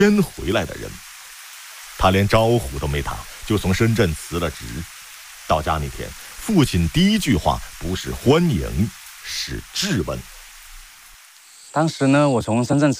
先回来的人。他连招呼都没打，就从深圳辞了职。到家那天，父亲第一句话不是欢迎，是质问。 当时呢，我从深圳辞